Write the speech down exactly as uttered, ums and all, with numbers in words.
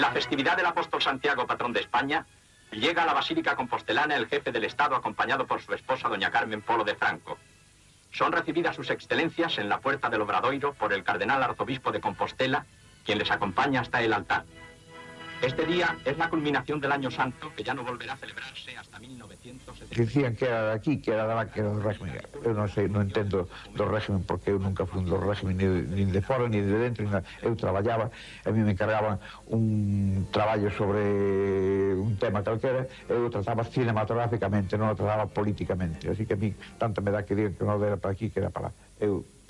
la festividad del apóstol Santiago, patrón de España, llega a la Basílica Compostelana el jefe del Estado acompañado por su esposa doña Carmen Polo de Franco. Son recibidas sus excelencias en la puerta del Obradoiro por el cardenal arzobispo de Compostela, quien les acompaña hasta el altar. Este día es la culminación del Año Santo, que ya no volverá a celebrarse hasta mil novecientos setenta. Dicían que era de aquí, que era de lá, que era do régimen. Eu non sei, non entendo do régimen, porque eu nunca fui do régimen ni, ni de fora, ni de dentro, ni nada. Eu traballaba, a mí me encargaban un traballo sobre un tema calquera, eu trataba cinematográficamente, non o trataba políticamente. Así que a mí, tanto me dá que digan que non era para aquí, que era para lá. Eu